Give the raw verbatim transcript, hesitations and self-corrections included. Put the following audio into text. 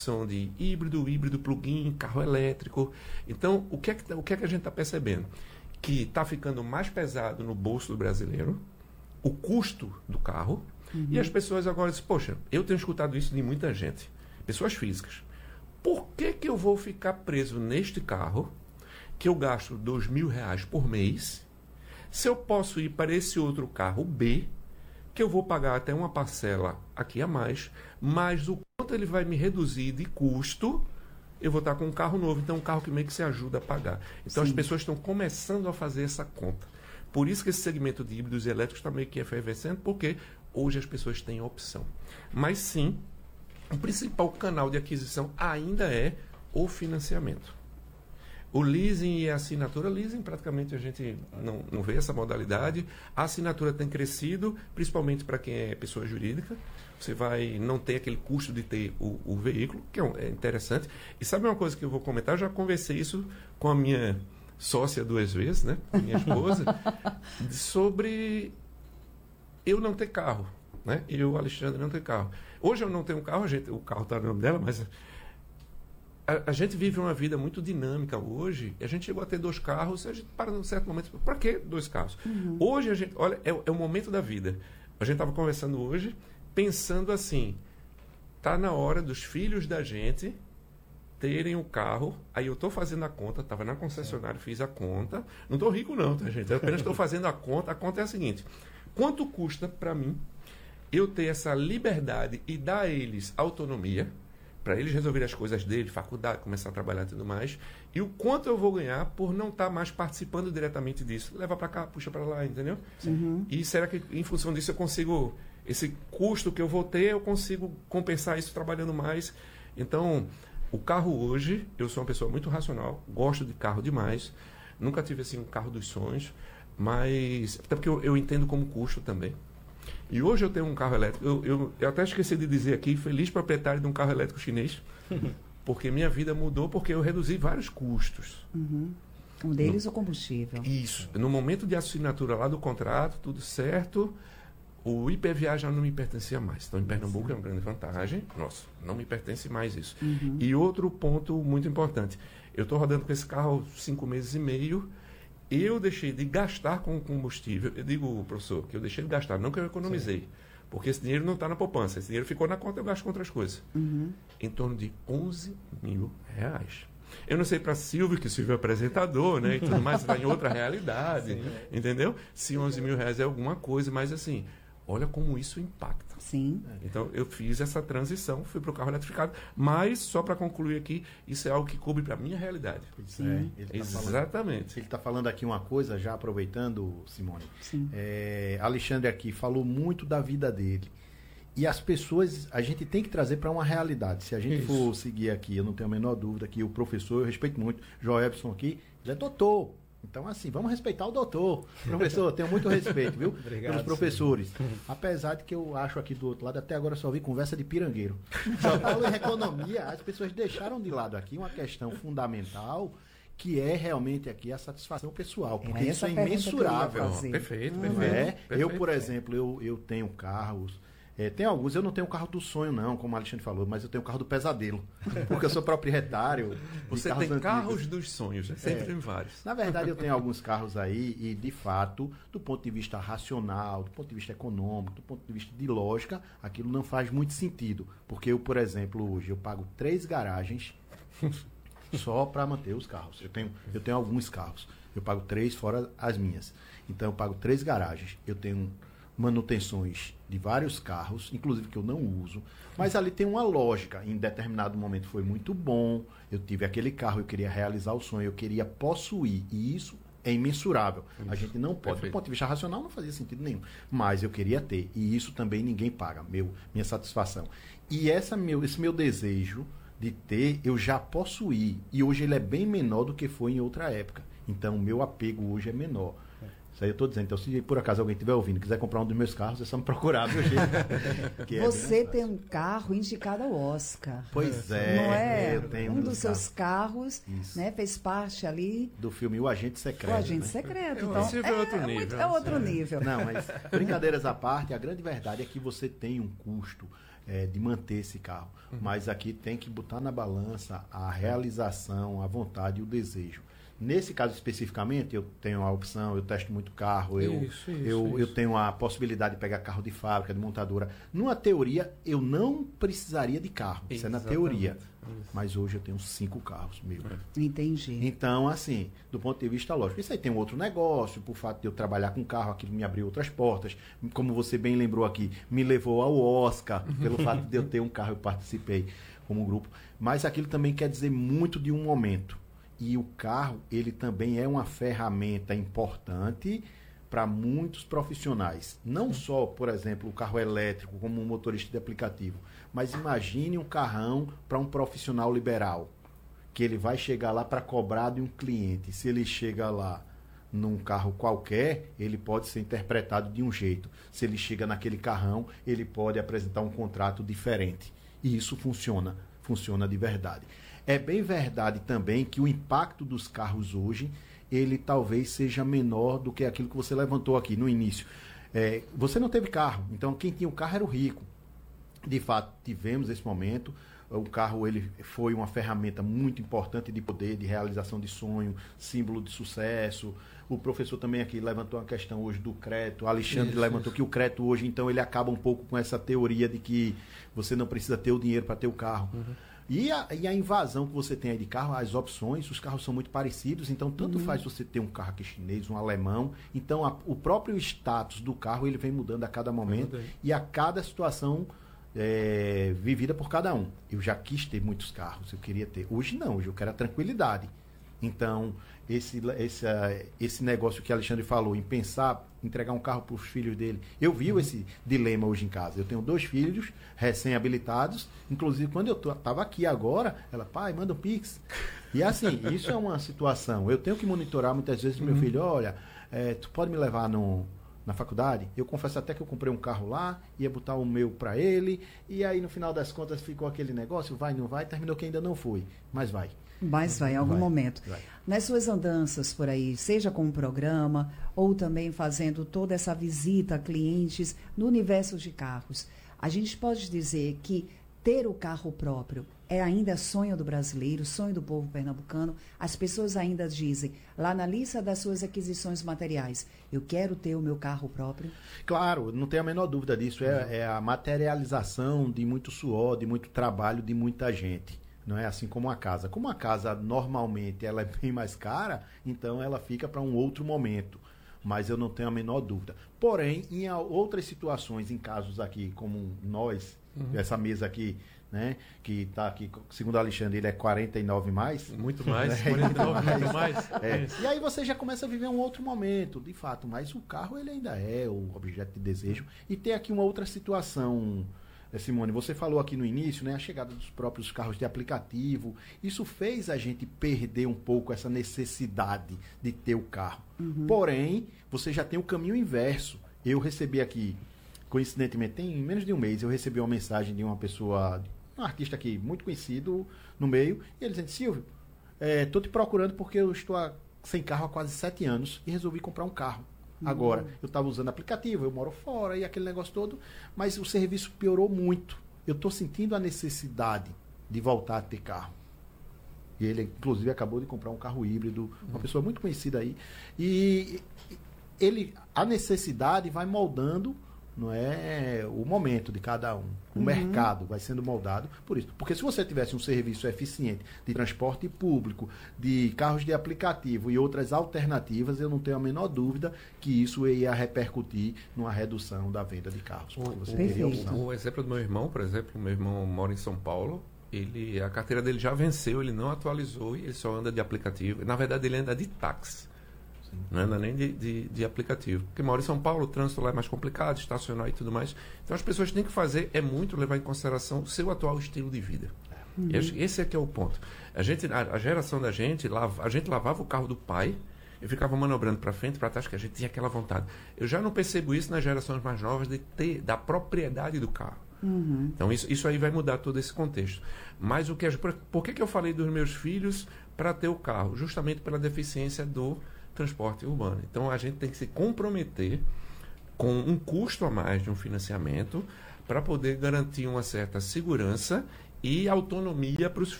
de híbrido, híbrido plug-in, carro elétrico. Então, o que é que, o que, é que a gente está percebendo? Que está ficando mais pesado no bolso do brasileiro o custo do carro, uhum. e as pessoas agora dizem, poxa, eu tenho escutado isso de muita gente, pessoas físicas. Por que que eu vou ficar preso neste carro, que eu gasto dois mil reais por mês, se eu posso ir para esse outro carro B, que eu vou pagar até uma parcela aqui a mais, mas o quanto ele vai me reduzir de custo, eu vou estar com um carro novo, então um carro que meio que se ajuda a pagar. Então, sim, as pessoas estão começando a fazer essa conta. Por isso que esse segmento de híbridos e elétricos está meio que efervescente, porque hoje as pessoas têm opção. Mas sim, o principal canal de aquisição ainda é o financiamento. O leasing e a assinatura, leasing praticamente a gente não, não vê essa modalidade. A assinatura tem crescido, principalmente para quem é pessoa jurídica. Você vai não ter aquele custo de ter o, o veículo, que é, um, é interessante. E sabe uma coisa que eu vou comentar? Eu já conversei isso com a minha sócia duas vezes, né? Minha esposa, sobre eu não ter carro, né? Eu, Alexandre, não ter carro. Hoje eu não tenho carro, a gente, o carro está no nome dela, mas... A, a gente vive uma vida muito dinâmica hoje, e a gente chegou a ter dois carros, a gente para num certo momento, para que dois carros? Uhum. Hoje a gente, olha, é, é o momento da vida. A gente estava conversando hoje, pensando assim, tá na hora dos filhos da gente terem um carro, aí eu estou fazendo a conta, estava na concessionária, fiz a conta, não estou rico não, tá gente? Eu apenas estou fazendo a conta, a conta é a seguinte, quanto custa para mim eu ter essa liberdade e dar a eles autonomia, para eles resolverem as coisas dele, faculdade, começar a trabalhar e tudo mais, e o quanto eu vou ganhar por não estar tá mais participando diretamente disso. Leva para cá, puxa para lá, entendeu? Uhum. E será que em função disso eu consigo, esse custo que eu vou ter, eu consigo compensar isso trabalhando mais? Então, o carro hoje, eu sou uma pessoa muito racional, gosto de carro demais, nunca tive assim um carro dos sonhos, mas até porque eu, eu entendo como custo também. E hoje eu tenho um carro elétrico, eu, eu, eu até esqueci de dizer aqui, feliz proprietário de um carro elétrico chinês, porque minha vida mudou, porque eu reduzi vários custos. Uhum. Um deles no, o combustível. Isso. No momento de assinatura lá do contrato, tudo certo, o I P V A já não me pertencia mais. Então, em Pernambuco Sim. é uma grande vantagem. Nossa, não me pertence mais isso. Uhum. E outro ponto muito importante, eu estou rodando com esse carro há cinco meses e meio, eu deixei de gastar com combustível. Eu digo, professor, que eu deixei de gastar, não que eu economizei. Sim. Porque esse dinheiro não está na poupança. Esse dinheiro ficou na conta, eu gasto com outras coisas. Uhum. Em torno de onze mil reais. Eu não sei para Silvio, que Silvio é apresentador, né? E tudo mais, está em outra realidade. Sim. Entendeu? Se onze mil reais é alguma coisa, mas assim, olha como isso impacta. Sim. Então, eu fiz essa transição, fui para o carro eletrificado, mas, só para concluir aqui, isso é algo que coube para a minha realidade. Sim. É, ele tá Exatamente. Falando, ele está falando aqui uma coisa, já aproveitando, Simone. Sim. É, Alexandre aqui falou muito da vida dele. E as pessoas, a gente tem que trazer para uma realidade. Se a gente isso. for seguir aqui, eu não tenho a menor dúvida que o professor, eu respeito muito, Joelson aqui, ele é doutor. Então, assim, vamos respeitar o doutor. Professor, eu tenho muito respeito, viu? Obrigado, pelos professores. Sim. Apesar de que eu acho aqui do outro lado, até agora só vi conversa de pirangueiro. Só falo em economia, as pessoas deixaram de lado aqui uma questão fundamental, que é realmente aqui a satisfação pessoal, porque isso é imensurável. Perfeito, uhum. perfeito, é? perfeito. Eu, por exemplo, eu, eu tenho carros. É, tem alguns, eu não tenho o carro do sonho não, como o Alexandre falou, mas eu tenho o carro do pesadelo, porque eu sou proprietário. Você carros tem antigos. Carros dos sonhos, né? Sempre é. tem vários. Na verdade, eu tenho alguns carros aí e, de fato, do ponto de vista racional, do ponto de vista econômico, do ponto de vista de lógica, aquilo não faz muito sentido, porque eu, por exemplo, hoje eu pago três garagens só para manter os carros. Eu tenho, eu tenho alguns carros, eu pago três fora as minhas. Então, eu pago três garagens, eu tenho manutenções de vários carros, inclusive que eu não uso, mas ali tem uma lógica. Em determinado momento foi muito bom, eu tive aquele carro, eu queria realizar o sonho, eu queria possuir, e isso é imensurável. Isso. A gente não pode, Perfeito. do ponto de vista racional não fazia sentido nenhum, mas eu queria ter, e isso também ninguém paga, meu, minha satisfação. E essa meu, esse meu desejo de ter, eu já possuí, e hoje ele é bem menor do que foi em outra época. Então o meu apego hoje é menor. Isso aí eu estou dizendo. Então, se por acaso alguém estiver ouvindo e quiser comprar um dos meus carros, é só me procurar, viu, gente? Você é tem um carro indicado ao Oscar. Pois é. Não é? Eu tenho um, um dos seus carros, Isso. né, fez parte ali do filme O Agente Secreto. O Agente né? Secreto. Então, então, é, é outro nível. É outro nível. Não, mas brincadeiras à parte, a grande verdade é que você tem um custo é, de manter esse carro. Uhum. Mas aqui tem que botar na balança a realização, a vontade e o desejo. Nesse caso especificamente, eu tenho a opção, eu testo muito carro, eu, isso, isso, eu, isso. eu tenho a possibilidade de pegar carro de fábrica, de montadora. Numa teoria, eu não precisaria de carro. Isso é na teoria. Isso. Mas hoje eu tenho cinco carros meus. Entendi. Então, assim, do ponto de vista lógico, isso aí tem um outro negócio, por fato de eu trabalhar com carro, aquilo me abriu outras portas. Como você bem lembrou aqui, me levou ao Oscar, pelo fato de eu ter um carro, eu participei como grupo. Mas aquilo também quer dizer muito de um momento. E o carro, ele também é uma ferramenta importante para muitos profissionais. Não só, por exemplo, o carro elétrico como um motorista de aplicativo, mas imagine um carrão para um profissional liberal, que ele vai chegar lá para cobrar de um cliente. Se ele chega lá num carro qualquer, ele pode ser interpretado de um jeito. Se ele chega naquele carrão, ele pode apresentar um contrato diferente. E isso funciona, funciona de verdade. É bem verdade também que o impacto dos carros hoje, ele talvez seja menor do que aquilo que você levantou aqui no início. É, você não teve carro, então quem tinha o carro era o rico. De fato, tivemos esse momento. O carro ele foi uma ferramenta muito importante de poder, de realização de sonho, símbolo de sucesso. O professor também aqui levantou a questão hoje do crédito. O Alexandre isso, levantou isso. que o crédito hoje, então, ele acaba um pouco com essa teoria de que você não precisa ter o dinheiro para ter o carro. Uhum. E a, e a invasão que você tem aí de carro, as opções, os carros são muito parecidos, então tanto uhum. faz você ter um carro aqui chinês, um alemão, então a, o próprio status do carro ele vem mudando a cada momento e a cada situação é, vivida por cada um. Eu já quis ter muitos carros, eu queria ter. Hoje não, hoje eu quero a tranquilidade. Então, esse, esse, esse negócio que o Alexandre falou, em pensar, entregar um carro para os filhos dele. Eu vi uhum. esse dilema hoje em casa. Eu tenho dois filhos recém-habilitados. Inclusive, quando eu estava aqui agora, ela, pai, manda um Pix. E assim, isso é uma situação. Eu tenho que monitorar muitas vezes o meu uhum. filho, olha, é, tu pode me levar no, na faculdade? Eu confesso até que eu comprei um carro lá, ia botar o meu para ele, e aí no final das contas ficou aquele negócio, vai, não vai, terminou que ainda não foi, mas vai. Mas vai, em algum vai, momento. Vai. Nas suas andanças por aí, seja com um programa, ou também fazendo toda essa visita a clientes no universo de carros, a gente pode dizer que ter o carro próprio é ainda sonho do brasileiro, sonho do povo pernambucano. As pessoas ainda dizem, lá na lista das suas aquisições materiais, eu quero ter o meu carro próprio? Claro, não tenho a menor dúvida disso. É, é a materialização de muito suor, de muito trabalho, de muita gente. Não é assim como a casa. Como a casa normalmente ela é bem mais cara, então ela fica para um outro momento. Mas eu não tenho a menor dúvida. Porém, em outras situações, em casos aqui, como nós, uhum. essa mesa aqui, né, que está aqui, segundo o Alexandre, ele é quarenta e nove mais. Muito mais, né? quarenta e nove muito mais. É. E aí você já começa a viver um outro momento, de fato. Mas o carro ele ainda é o objeto de desejo. E tem aqui uma outra situação, Simone, você falou aqui no início, né, a chegada dos próprios carros de aplicativo, isso fez a gente perder um pouco essa necessidade de ter o carro. Uhum. Porém, você já tem o caminho inverso. Eu recebi aqui, coincidentemente, tem menos de um mês, eu recebi uma mensagem de uma pessoa, um artista aqui muito conhecido no meio, e ele dizendo, Silvio, estou é, te procurando porque eu estou a, sem carro há quase sete anos e resolvi comprar um carro. Agora, eu estava usando aplicativo, eu moro fora e aquele negócio todo, mas o serviço piorou muito. Eu estou sentindo a necessidade de voltar a ter carro. E ele, inclusive, acabou de comprar um carro híbrido, uma uhum. pessoa muito conhecida aí. E ele, a necessidade vai moldando, não é, o momento de cada um. O uhum. mercado vai sendo moldado por isso. Porque se você tivesse um serviço eficiente de transporte público, de carros de aplicativo e outras alternativas, eu não tenho a menor dúvida que isso ia repercutir numa redução da venda de carros. Porque você teria opção. O exemplo do meu irmão, por exemplo, o meu irmão mora em São Paulo, ele, a carteira dele já venceu, ele não atualizou e ele só anda de aplicativo. Na verdade, ele anda de táxi. Não anda nem de, de, de aplicativo. Porque mora em São Paulo, o trânsito lá é mais complicado, estacionar e tudo mais. Então as pessoas têm que fazer, é muito levar em consideração o seu atual estilo de vida. Uhum. E esse é que é o ponto. A, gente, a, a geração da gente, lava, a gente lavava o carro do pai e ficava manobrando para frente, para trás, que a gente tinha aquela vontade. Eu já não percebo isso nas gerações mais novas de ter, da propriedade do carro. Uhum. Então isso, isso aí vai mudar todo esse contexto. Mas o que, por, por que, que eu falei dos meus filhos para ter o carro? Justamente pela deficiência do transporte urbano. Então a gente tem que se comprometer com um custo a mais de um financiamento, para poder garantir uma certa segurança e autonomia para os